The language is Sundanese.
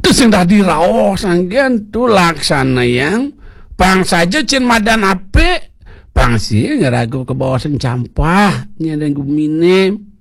sing tadi raos anggen tu laksana yang bang saja cin madan ape bang sih ngeragu ke bawah sing campah nya dan gumine